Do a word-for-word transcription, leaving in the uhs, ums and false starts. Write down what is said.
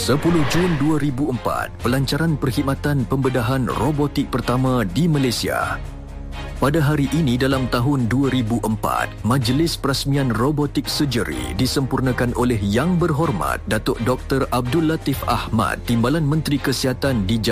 sepuluh Jun dua ribu empat, pelancaran perkhidmatan pembedahan robotik pertama di Malaysia. Pada hari ini dalam tahun dua ribu empat, Majlis Perasmian Robotik Surgery disempurnakan oleh Yang Berhormat Datuk Doktor Abdul Latif Ahmad, Timbalan Menteri Kesihatan di